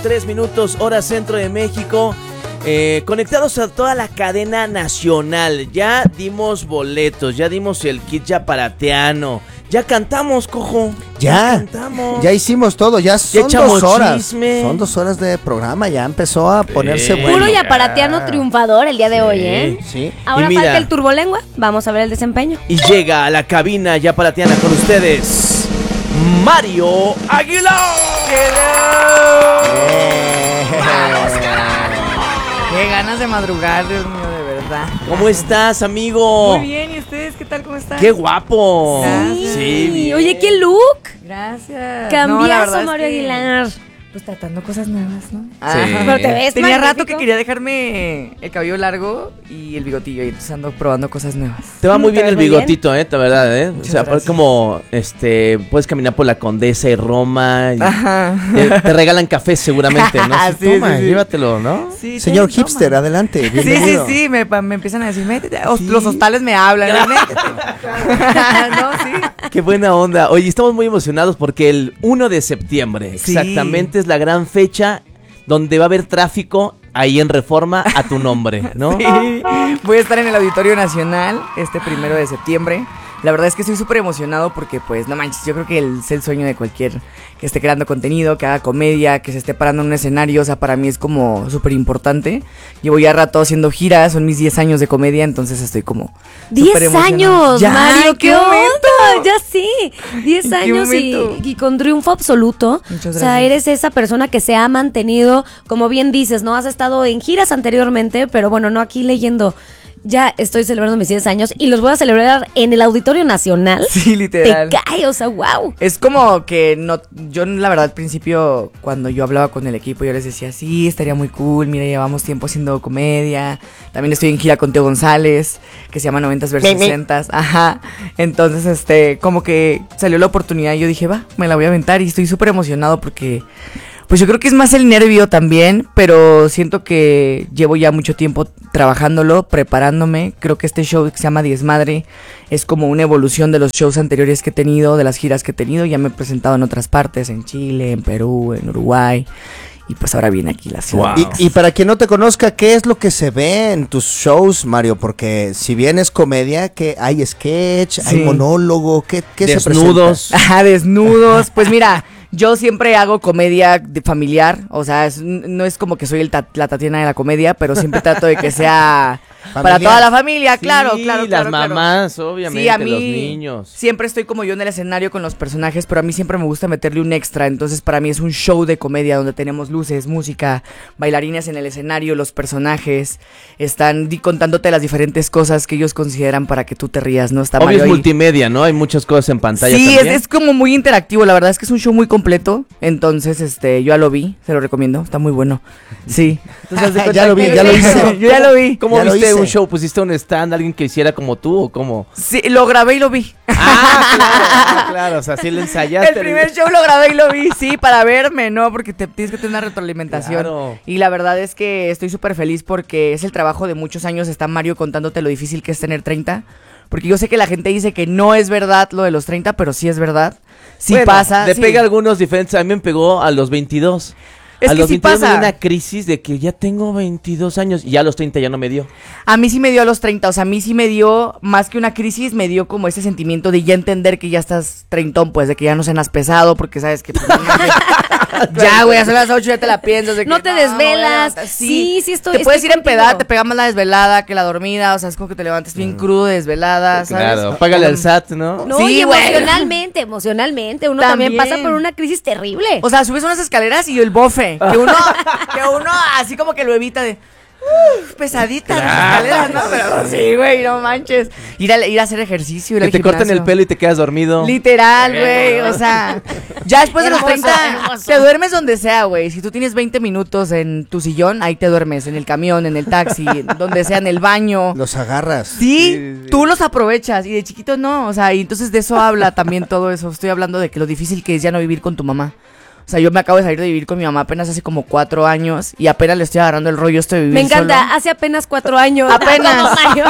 3 hora centro de México. Conectados a toda la cadena nacional. Ya dimos boletos, ya dimos el kit yaparateano. Ya cantamos, cojo. Ya cantamos. Ya hicimos todo, ya son ya 2 horas. Chisme. Son 2 horas de programa, ya empezó a ponerse bueno. Puro yaparateano triunfador el día de hoy, ¿eh? Sí. Ahora falta el turbolengua, vamos a ver el desempeño. Y llega a la cabina yaparateana con ustedes, Mario Aguilar. Qué ganas de madrugar, Dios mío, de verdad. ¿Cómo estás, amigo? Muy bien, ¿y ustedes qué tal? ¿Cómo están? ¡Qué guapo! Gracias. Sí, oye, ¿qué look? Gracias. Cambiazo, Mario Aguilar. Pues tratando cosas nuevas, ¿no? Sí. Pero te ves Tenía magnífico. rato que quería dejarme el cabello largo y el bigotillo, y entonces ando probando cosas nuevas. Te va muy bien ves el muy bigotito, la verdad, Muchas o sea, gracias. como, puedes caminar por la Condesa y Roma. Y Ajá. te regalan café seguramente, ¿no? Sí, Sí, toma, sí, sí. llévatelo, ¿no? Sí, Señor toma. hipster, adelante, Sí, bienvenido. sí, me empiezan a decir, métete. Los hostales me hablan, ¿no? Métete. No, sí. Qué buena onda. Oye, estamos muy emocionados porque el 1 de septiembre, Sí. exactamente, es la gran fecha donde va a haber tráfico ahí en Reforma a tu nombre, ¿no? Sí, voy a estar en el Auditorio Nacional este 1 de septiembre. La verdad es que estoy súper emocionado porque, pues, no manches, yo creo que es el sueño de cualquier que esté creando contenido, que haga comedia, que se esté parando en un escenario. O sea, para mí es como súper importante. Llevo ya rato haciendo giras, son mis 10 años de comedia, entonces estoy como 10 súper emocionada. años, Ya, Mario, ¿qué qué onda, momento? ya sí, 10 ¿En qué años momento? y con triunfo absoluto. Muchas O sea, gracias. eres esa persona que se ha mantenido, como bien dices, ¿no? Has estado en giras anteriormente, pero bueno, no aquí leyendo. Ya estoy celebrando mis 10 años y los voy a celebrar en el Auditorio Nacional. Sí, literal. Te cae, o sea, wow. Es como que no, yo la verdad al principio cuando yo hablaba con el equipo yo les decía, sí, estaría muy cool, mira, llevamos tiempo haciendo comedia, también estoy en gira con Teo González, que se llama 90s vs 60s, ajá, entonces como que salió la oportunidad y yo dije, va, me la voy a aventar y estoy súper emocionado porque... Pues yo creo que es más el nervio también, pero siento que llevo ya mucho tiempo trabajándolo, preparándome. Creo que este show que se llama Diezmadre es como una evolución de los shows anteriores que he tenido, de las giras que he tenido. Ya me he presentado en otras partes, en Chile, en Perú, en Uruguay. Y pues ahora viene aquí la ciudad. Wow. Y para quien no te conozca, ¿qué es lo que se ve en tus shows, Mario? Porque si bien es comedia, que hay sketch, hay Sí. monólogo, ¿qué se Desnudos. Ajá, desnudos. Pues mira, yo siempre hago comedia familiar. O sea, no es como que soy la Tatiana de la comedia, pero siempre trato de que sea para Familiar. toda la familia. Sí, Claro. las mamás, obviamente, Sí, a mí los niños. siempre estoy como yo en el escenario con los personajes, pero a mí siempre me gusta meterle un extra. Entonces para mí es un show de comedia donde tenemos luces, música, bailarines en el escenario, los personajes están contándote las diferentes cosas que ellos consideran para que tú te rías, ¿no? Está Obvio Mario es ahí. multimedia, ¿no? Hay muchas cosas en pantalla Sí, también. es como muy interactivo, la verdad es que es un show muy completo. Entonces, yo ya lo vi, se lo recomiendo, está muy bueno. Sí. Entonces, haz de cuenta Ya lo vi, que- ya lo hice. Yo ya lo vi. ¿Cómo Ya lo viste hice. un show? ¿Pusiste un stand, alguien que hiciera como tú o cómo? Sí, lo grabé y lo vi. Claro, o sea, sí le ensayaste. El primer show lo grabé y lo vi, sí, para verme, ¿no? Porque tienes que tener una retroalimentación. Claro. Y la verdad es que estoy súper feliz porque es el trabajo de muchos años. Está Mario contándote lo difícil que es tener 30. Porque yo sé que la gente dice que no es verdad lo de los 30, pero sí es verdad. Sí Bueno, pasa. Le sí. pega a algunos diferentes. A mí me pegó a los 22. Es a que los sí 22 me dio pasa. una crisis de que ya tengo 22 años y ya a los 30 ya no me dio. A mí sí me dio a los 30, o sea, a mí sí me dio, más que una crisis, me dio como ese sentimiento de ya entender que ya estás treintón, pues, de que ya no cenas pesado, porque sabes que... pues, ya, güey, a son las 8 ya te la piensas. De que, No te me voy a desvelas. levantar. Sí, estoy. Te puedes ir a contigo. empedar, te pega más la desvelada que la dormida, o sea, es como que te levantas bien crudo de desvelada, ¿sabes? Claro, págale al SAT, ¿no? No, Sí, y güey. emocionalmente, uno también pasa También. por una crisis terrible. O sea, subes unas escaleras y el bofe, que uno así como que lo evita de... pesaditas las escaleras, ¿no? Pero sí, güey, no manches. Ir a hacer ejercicio, ir Que al te cortan el gimnasio. pelo y te quedas dormido. Literal, güey, o sea, ya después de los Hermoso, 30 hermoso. te duermes donde sea, güey. Si tú tienes 20 minutos en tu sillón, ahí te duermes, en el camión, en el taxi, donde sea, en el baño. Los agarras. Sí, tú los aprovechas y de chiquito no, o sea, y entonces de eso habla también todo eso. Estoy hablando de que lo difícil que es ya no vivir con tu mamá. O sea, yo me acabo de salir de vivir con mi mamá apenas hace como 4 años y apenas le estoy agarrando el rollo esto de vivir Me encanta, solo. hace apenas 4 años. Apenas. Como Mario.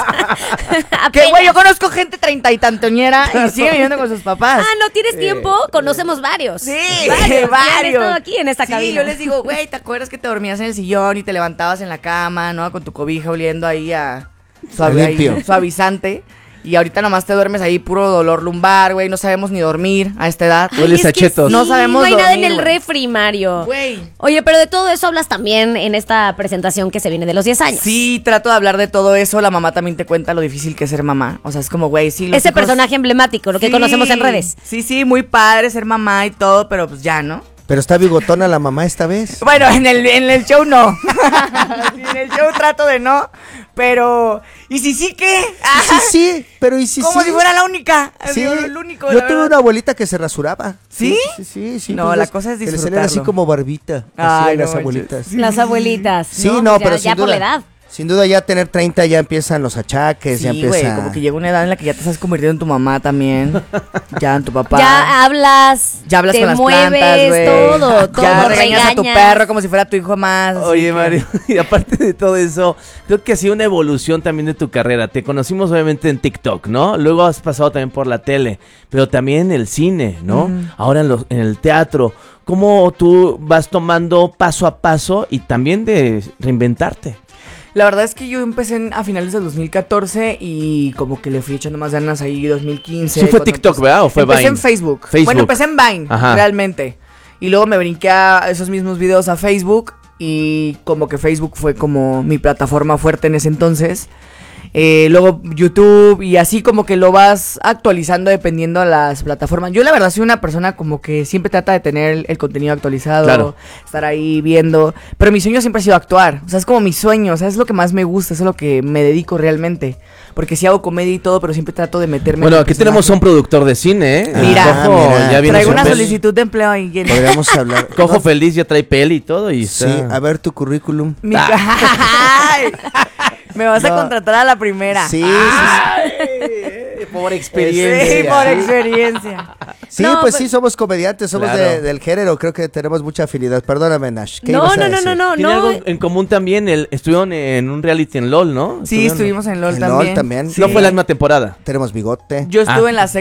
Que güey, yo conozco gente 30 y tantoñera y sigue viviendo con sus papás. Ah, ¿no tienes tiempo? Conocemos varios. Sí, varios. varios. Han estado aquí en esta Sí, cabina. yo les digo, güey, ¿te acuerdas que te dormías en el sillón y te levantabas en la cama, ¿no? Con tu cobija oliendo ahí a Limpio. suavizante. Y ahorita nomás te duermes ahí puro dolor lumbar, güey. No sabemos ni dormir a esta edad. Ay, Hueles es a que chetos. sí, No sabemos no hay nada en dormir, el güey. refri, Mario. Güey. Oye, pero de todo eso hablas también en esta presentación que se viene de los 10 años. Sí, trato de hablar de todo eso. La mamá también te cuenta lo difícil que es ser mamá. O sea, es como, güey, sí. Los Ese hijos- personaje emblemático, lo que Sí, conocemos en redes. Sí, muy padre ser mamá y todo, pero pues ya, ¿no? Pero está bigotona la mamá esta vez. Bueno, en el show no. Sí, en el show trato de no. Pero. ¿Y si sí qué? Sí, pero ¿y si Como sí? si fuera la única. Sí, Digo, el único. yo la tuve verdad. una abuelita que se rasuraba. ¿Sí? Sí. No, pues, la cosa es que le salían así disfrutarlo. como barbita. Ay, Así no las manches. abuelitas. Las abuelitas. Sí, no, no, pues pero ya, sin ya por la duda. edad. Sin duda ya tener 30 ya empiezan los achaques, ya Sí, empieza... güey, como que llega una edad en la que ya te estás convirtiendo en tu mamá también. Ya en tu papá. Ya hablas, Ya hablas te con las mueves, plantas, güey. todo. Ya regañas a tu regañas. perro como si fuera tu hijo más. así Oye, que- Mario, y aparte de todo eso, creo que ha sido una evolución también de tu carrera. Te conocimos obviamente en TikTok, ¿no? Luego has pasado también por la tele, pero también en el cine, ¿no? Ahora en el teatro. ¿Cómo tú vas tomando paso a paso y también de reinventarte? La verdad es que yo empecé a finales del 2014 y como que le fui echando más ganas ahí 2015. Sí fue cuando TikTok, ¿verdad? ¿O fue empecé Vine? en Facebook. Facebook. Bueno, empecé en Vine, Ajá. realmente. Y luego me brinqué a esos mismos videos a Facebook y como que Facebook fue como mi plataforma fuerte en ese entonces. Luego YouTube y así como que lo vas actualizando dependiendo de las plataformas. Yo la verdad soy una persona como que siempre trata de tener el contenido actualizado, Claro. estar ahí viendo, pero mi sueño siempre ha sido actuar, o sea, es como mi sueño, o sea, es lo que más me gusta, es a lo que me dedico realmente, porque sí hago comedia y todo, pero siempre trato de meterme Bueno, en el aquí tenemos a un productor de cine, ¿eh? Mira, Cojo, mira. ya viene Traigo su una peli. solicitud de empleo ahí. Podríamos hablar... Cojo feliz, ya trae peli y todo y Sí, está... a ver tu currículum. Ay, me vas a No. contratar a la primera. Sí, por Sí, experiencia. por experiencia. sí, No, pues pero- sí, somos comediantes, somos Claro. del género, creo que tenemos mucha afinidad. Perdóname, Nash. ¿Qué No, ibas a no, decir? Tiene algo en común también, estuvieron en un reality en LOL, ¿no? Sí, estuvimos en LOL En también. LOL también. No fue la misma temporada. Tenemos bigote. Yo estuve en la